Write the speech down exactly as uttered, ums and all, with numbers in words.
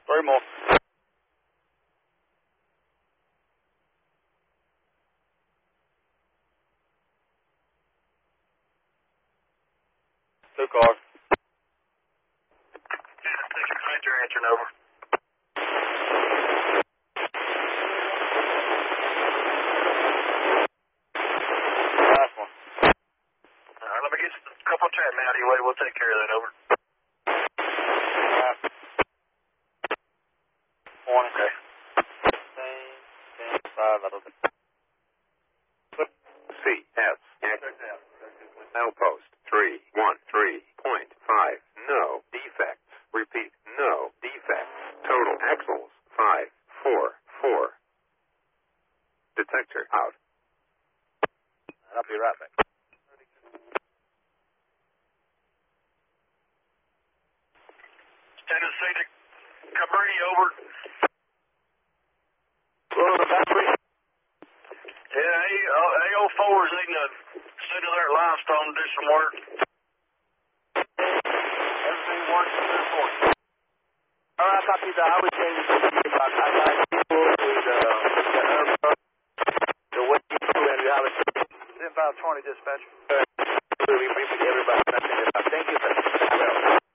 Three more. Two cars. Major answering over. Last one. All right, let me get a couple chatting out of your way. We'll take care of that, over. Last one. Okay. ten, ten, five, I don't think. C S Outpost three one three point five. No defects. Repeat, no defects. Total axles five four four. Detector out. I'll be right back. Tennessee to Cabrini, over. Well, the battery. Yeah, A O four is needing to sit in there at limestone and do some work. Everything works in this morning. All right, copy that. I would change it to the I got people with uh, the Airbus, the way you and the other. ten five twenty dispatch. Really, everybody. Thank you, sir.